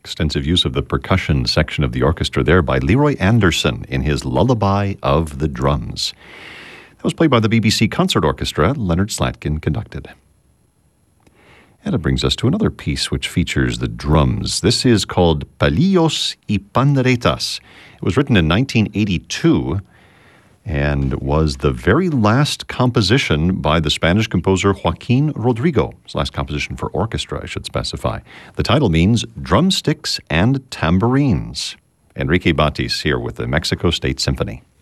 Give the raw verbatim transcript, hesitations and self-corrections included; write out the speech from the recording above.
Extensive use of the percussion section of the orchestra there by Leroy Anderson in his Lullaby of the Drums. That was played by the B B C Concert Orchestra. Leonard Slatkin conducted. And it brings us to another piece which features the drums. This is called Palillos y Panderetas. It was written in nineteen eighty-two and was the very last composition by the Spanish composer Joaquin Rodrigo. His last composition for orchestra, I should specify. The title means Drumsticks and Tambourines. Enrique Batis here with the Mexico State Symphony.